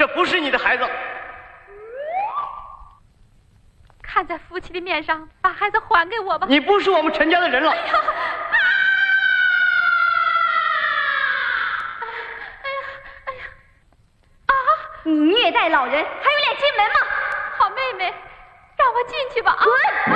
这不是你的孩子。 看在夫妻的面上，把孩子还给我吧。 你不是我们陈家的人了。 哎呀！ 你虐待老人，还有脸进门吗？ 好妹妹，让我进去吧啊！ 滚！